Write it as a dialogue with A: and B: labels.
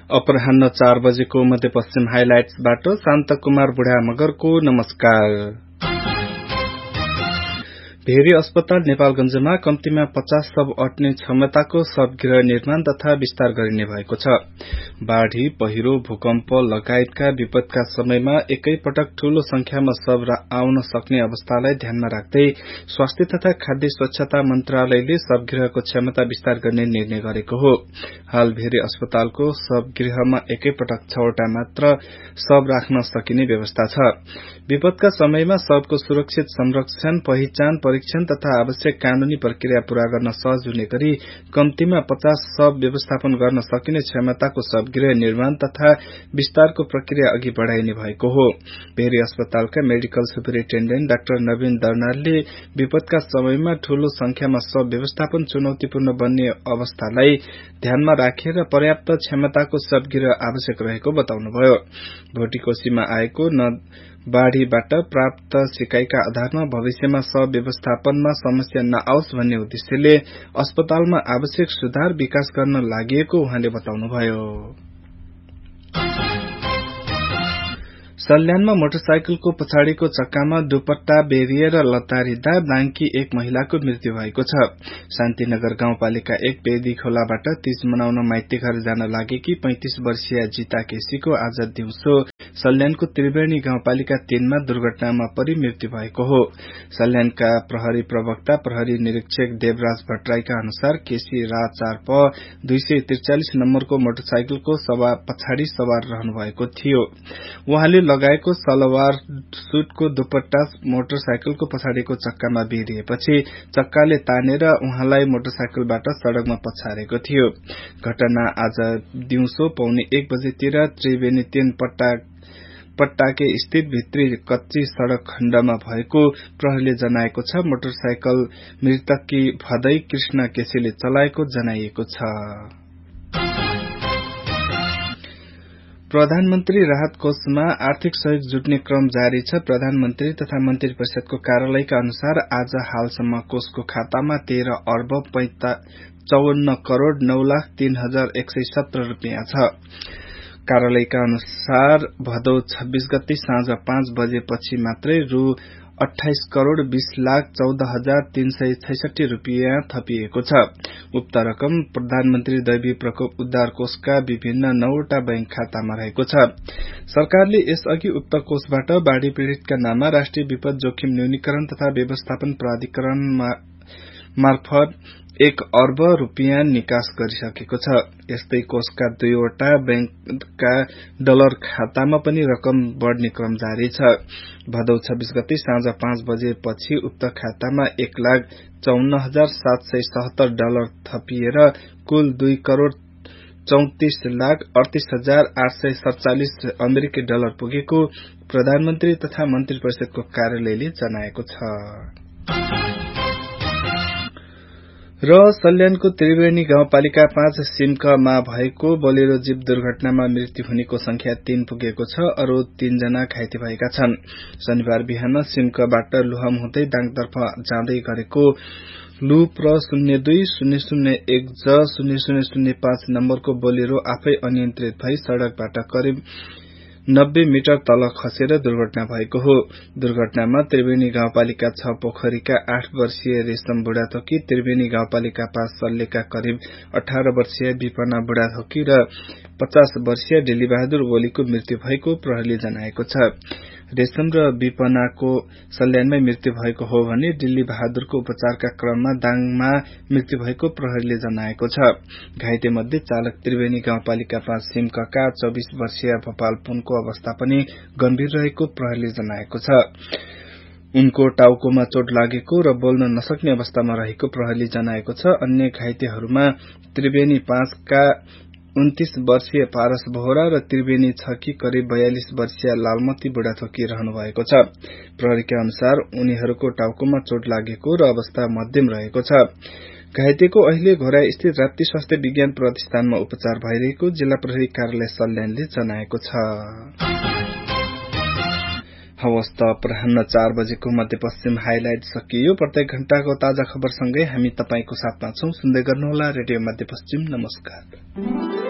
A: अपराह्न 4 बजेको मध्यपश्चिम हाइलाइट्सबाट शान्त कुमार बुढा मगरको नमस्कार। भेरी अस्पताल नेपालगञ्जमा कम्तीमा 50 शव अट्ने क्षमताको शवगृह निर्माण तथा विस्तार गरिने भएको छ। बाढ़ी, पहिरो, भूकम्प लगायतका विपदका समयमा एकै पटक ठूलो संख्यामा शव आउन सक्ने अवस्थालाई ध्यानमा राख्दै स्वास्थ्य तथा खाद्य स्वच्छता मन्त्रालयले शवगृहको क्षमता विस्तार गर्ने निर्णय गरेको हो। हाल भेरी अस्पतालको शवगृहमा एकै पटक 6 वटा मात्र शव राख्न सकिने व्यवस्था छ। विपदका समयमा शवको सुरक्षित संरक्षण, पहिचान, परीक्षण तथा आवश्यक कानूनी प्रक्रिया पूरा गर्न सहज हुने गरी कम्तीमा 50 शव व्यवस्थापन गर्न सकिने क्षमताको शवगृह निर्माण तथा विस्तारको प्रक्रिया अघि बढ़ाइने भएको हो। भेरी अस्पतालका मेडिकल सुपरिन्टेण्डेन्ट डाक्टर नवीन दर्नालले विपदका समयमा ठूलो संख्यामा शव व्यवस्थापन चुनौतीपूर्ण बन्ने अवस्थालाई ध्यानमा राखेर पर्याप्त क्षमताको शवगृह आवश्यक रहेको बताउनुभयो। भोटिकोशीमा आएको बाढ़ीबाट प्राप्त सिकाइका आधारमा भविष्यमा शव व्यवस्थापनमा समस्या नआओस् भन्ने उद्देश्यले अस्पतालमा आवश्यक सुधार विकास गर्न लागि उहाँले बताउनुभयो। सल्यानमा मोटरसाइकलको पछाडिको चक्कामा दुपट्टा बेरिएर लतारिँदा बाङ्की एक महिलाको मृत्यु भएको छ। शान्तिनगर गाउँपालिका 1 पेदी खोलाबाट तीज मनाउन माइती घर जान लागेकी 35 वर्षीय जिता केसीको आज दिउँसो सल्यानको त्रिवेणी गाउँपालिका 3 मा दुर्घटनामा परि मृत्यु भएको हो। सल्यानका प्रहरी प्रवक्ता प्रहरी निरीक्षक देवराज भट्टराईका अनुसार केसी रात 4 प 243 नम्बरको मोटरसाइकलको पछाडि सवार रहनु भएको थियो। उहाँले लगाएको सलवार सूटको दुपट्टा मोटरसाइकलको पछाडिको चक्कामा बेरिएपछि चक्काले तानेर उहाँलाई मोटरसाइकलबाट सड़कमा पछारेको थियो। घटना आज दिउँसो 1:15 बजेतिर त्रिवेणी 3 पट्टाके स्थित भित्री कच्ची सड़क खण्डमा भएको प्रहरीले जनाएको छ। मोटरसाइकल मृतककी भदै कृष्ण केसीले चलाएको जनाइएको छ। प्रधानमन्त्री राहत कोषमा आर्थिक सहयोग जुट्ने क्रम जारी छ। प्रधानमन्त्री तथा मन्त्री परिषदको कार्यालयका अनुसार आज हालसम्म कोषको खातामा 13 अर्ब 54 करोड़ 9,03,117 रुपियाँ छ। कार्यालयका अनुसार भदौ 26 गते साँझ 5 बजेपछि मात्रै रु 28 करोड़ 20,14,366 रुपियाँ थपिएको छ। उक्त रकम प्रधानमन्त्री दैवी प्रकोप उद्धार कोषका विभिन्न 9 वटा बैंक खातामा रहेको छ। सरकारले यसअघि उक्त कोषबाट बाढ़ी पीड़ितका नाममा राष्ट्रिय विपद जोखिम न्यूनीकरण तथा व्यवस्थापन प्राधिकरण मार्फत 1 अर्ब रुपियाँ निकास गरिसकेको छ। यस्तै कोषका 2 वटा बैंकका डलर खातामा पनि रकम बढ़ने क्रम जारी छ। भदौ 26 गते साँझ 5 बजेपछि उक्त खातामा 1,54,777 डलर थपिएर कुल 2 करोड़ 34,38,847 अमेरिकी डलर पुगेको प्रधानमन्त्री तथा मन्त्री परिषदको कार्यालयले जनाएको छ। र सल्यानको त्रिवेणी गाउँपालिका 5 सिमकमा भएको बोलेरो जीप दुर्घटनामा मृत्यु हुनेको संख्या 3 पुगेको छ। अरू 3 जना घाइते भएका छन्। शनिबार बिहान सिमकबाट लुहम हुँदै दाङतर्फ जाँदै गरेको लु प्र 02-001-0005 नम्बरको बोलेरो आफै अनियन्त्रित भई सड़कबाट करिब 90 मिटर तल खसेर दुर्घटना भएको हो। दुर्घटनामा त्रिवेणी गाउँपालिका 6 पोखरीका 8 वर्षीय रेशम बुढाथोकी, त्रिवेणी गाउँपालिका 5 सल्लेका करिब 18 वर्षीय विपना बुढाथोकी र 50 वर्षीय डिल्लीबहादुर ओलीको मृत्यु भएको प्रहरीले जनाएको छ। रेशम र विपनाको सल्यानमै मृत्यु भएको हो भने डिल्ली बहादुरको उपचारका क्रममा दाङमा मृत्यु भएको प्रहरीले जनाएको छ। घाइते मध्ये चालक त्रिवेणी गाउँपालिका 5 सिमकका 24 वर्षीय भोपाल पुनको अवस्था पनि गम्भीर रहेको प्रहरीले जनाएको छ। उनको टाउकोमा चोट लागेको र बोल्न नसक्ने अवस्थामा रहेको प्रहरीले जनाएको छ। अन्य घाइतेहरूमा त्रिवेणी 5 का 29 वर्षीय पारस बोहरा र त्रिवेणी 6 की करिब 42 वर्षीय लालमती बुढाथोकी रहनु भएको छ। प्रहरीका अनुसार उनीहरूको टाउकोमा चोट लागेको र अवस्था मध्यम रहेको छ। घाइतेको अहिले घोराई स्थित राप्ती स्वास्थ्य विज्ञान प्रतिष्ठानमा उपचार भइरहेको जिल्ला प्रहरी कार्यालय सल्यानले जनाएको छ। हवस् त अपराह्न 4 बजेको मध्यपश्चिम हाइलाइट सकियो। प्रत्येक घण्टाको ताजा खबरसँगै हामी तपाईको साथमा छौं। सुन्दै गर्नुहोला रेडियो मध्यपश्चिम। नमस्कार।